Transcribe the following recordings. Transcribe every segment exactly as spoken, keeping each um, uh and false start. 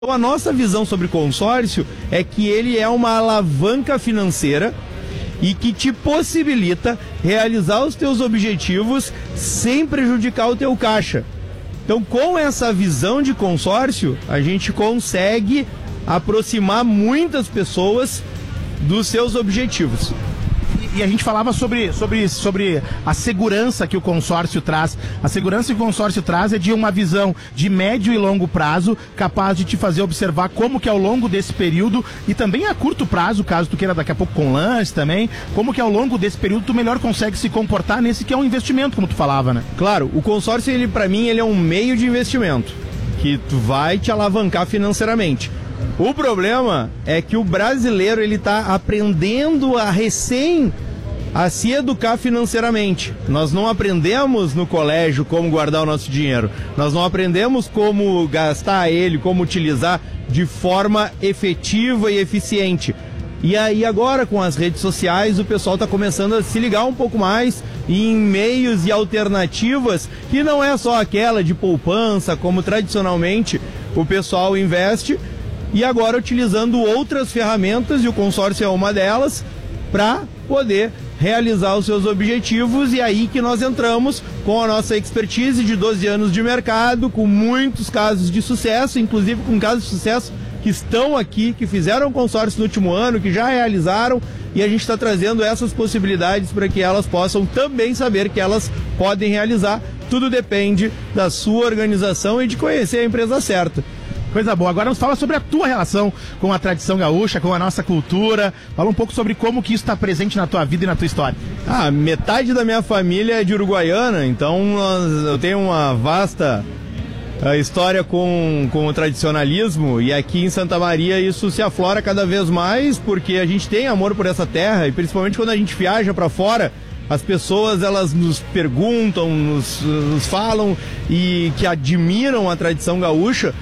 Então a nossa visão sobre consórcio é que ele é uma alavanca financeira e que te possibilita realizar os teus objetivos sem prejudicar o teu caixa. Então, com essa visão de consórcio, a gente consegue aproximar muitas pessoas dos seus objetivos. E a gente falava sobre, sobre, sobre a segurança que o consórcio traz. A segurança que o consórcio traz é de uma visão de médio e longo prazo, capaz de te fazer observar como que ao longo desse período, e também a curto prazo, caso tu queira daqui a pouco com lanche também, como que ao longo desse período tu melhor consegue se comportar nesse que é um investimento, como tu falava, né? Claro, o consórcio, ele, pra mim, ele é um meio de investimento, que tu vai te alavancar financeiramente. O problema é que o brasileiro, ele está aprendendo a recém a se educar financeiramente. Nós não aprendemos no colégio como guardar o nosso dinheiro. Nós não aprendemos como gastar ele, como utilizar de forma efetiva e eficiente. E aí agora, com as redes sociais, o pessoal está começando a se ligar um pouco mais em meios e alternativas que não é só aquela de poupança, como tradicionalmente o pessoal investe, e agora utilizando outras ferramentas, e o consórcio é uma delas, para poder realizar os seus objetivos. E aí que nós entramos com a nossa expertise de doze anos de mercado, com muitos casos de sucesso, inclusive com casos de sucesso que estão aqui, que fizeram consórcio no último ano, que já realizaram, e a gente está trazendo essas possibilidades para que elas possam também saber que elas podem realizar. Tudo depende da sua organização e de conhecer a empresa certa. Coisa boa. Agora nos fala sobre a tua relação com a tradição gaúcha, com a nossa cultura. Fala um pouco sobre como que isso está presente na tua vida e na tua história. Ah, metade da minha família é de Uruguaiana, então nós, eu tenho uma vasta uh, história com, com o tradicionalismo, e aqui em Santa Maria isso se aflora cada vez mais, porque a gente tem amor por essa terra, e principalmente quando a gente viaja para fora, as pessoas, elas nos perguntam, nos, nos falam e que admiram a tradição gaúcha.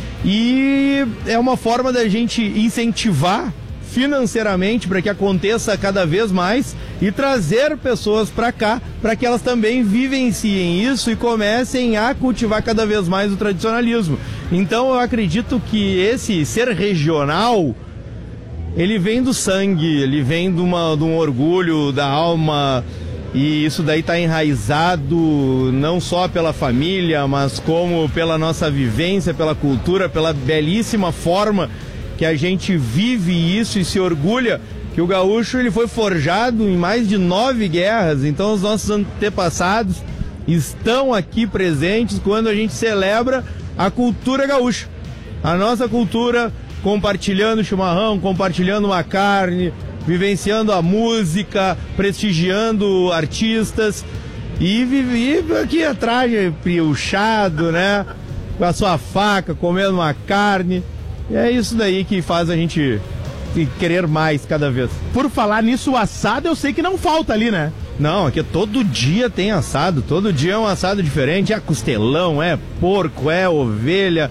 E é uma forma da gente incentivar financeiramente para que aconteça cada vez mais e trazer pessoas para cá para que elas também vivenciem isso e comecem a cultivar cada vez mais o tradicionalismo. Então eu acredito que esse ser regional, ele vem do sangue, ele vem de, uma, de um orgulho da alma. E isso daí está enraizado não só pela família, mas como pela nossa vivência, pela cultura, pela belíssima forma que a gente vive isso e se orgulha, que o gaúcho, ele foi forjado em mais de nove guerras. Então os nossos antepassados estão aqui presentes quando a gente celebra a cultura gaúcha. A nossa cultura, compartilhando chimarrão, compartilhando uma carne, vivenciando a música, prestigiando artistas e viver aqui atrás, piochado, né? Com a sua faca, comendo uma carne. E é isso daí que faz a gente querer mais cada vez. Por falar nisso, o assado eu sei que não falta ali, né? Não, aqui todo dia tem assado, todo dia é um assado diferente, é costelão, é porco, é ovelha.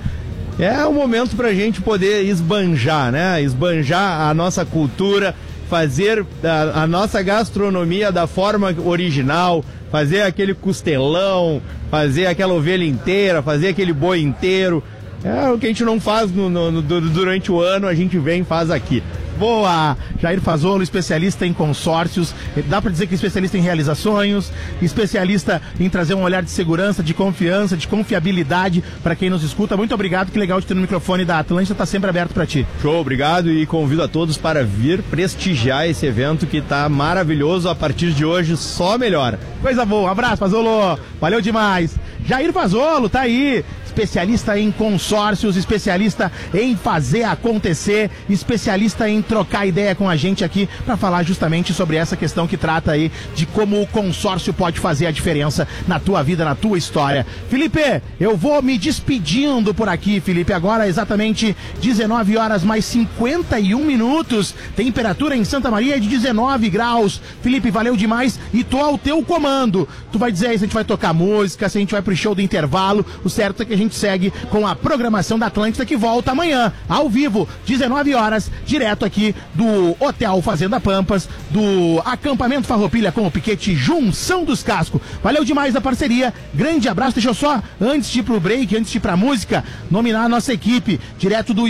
É um momento pra gente poder esbanjar, né? Esbanjar a nossa cultura, fazer a, a nossa gastronomia da forma original, fazer aquele costelão, fazer aquela ovelha inteira, fazer aquele boi inteiro. É o que a gente não faz no, no, no, durante o ano, a gente vem e faz aqui. Boa! Jair Fazolo, especialista em consórcios, dá para dizer que é especialista em realizar sonhos, especialista em trazer um olhar de segurança, de confiança, de confiabilidade para quem nos escuta. Muito obrigado, que legal de ter no microfone da Atlântida, está sempre aberto para ti. Show, obrigado, e convido a todos para vir prestigiar esse evento que está maravilhoso. A partir de hoje só melhora. Coisa boa, um abraço, Fazolo, valeu demais. Jair Fazolo, tá aí, especialista em consórcios, especialista em fazer acontecer, especialista em trocar ideia com a gente aqui para falar justamente sobre essa questão que trata aí de como o consórcio pode fazer a diferença na tua vida, na tua história. Felipe, eu vou me despedindo por aqui, Felipe, agora exatamente dezenove horas mais cinquenta e um minutos, temperatura em Santa Maria é de dezenove graus. Felipe, valeu demais e tô ao teu comando. Tu vai dizer aí se a gente vai tocar música, se a gente vai pro show do intervalo. O certo é que a gente gente segue com a programação da Atlântida, que volta amanhã, ao vivo, dezenove horas, direto aqui do Hotel Fazenda Pampas, do acampamento Farroupilha com o piquete Junção dos Cascos. Valeu demais a parceria, grande abraço. Deixa eu só, antes de ir pro break, antes de ir pra música, nominar a nossa equipe, direto do